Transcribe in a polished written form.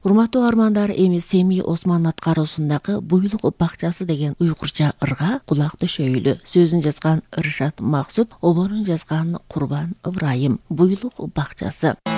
Урматтуу армандар, эми Семий Осман аткаруусундагы Буйлук бакчасы деген уйгурча ырга кулак төшөйлү. Сөзүн жазган Ыршат Максут, оборун жазган Курбан Ыбрайым. Буйлук бакчасы.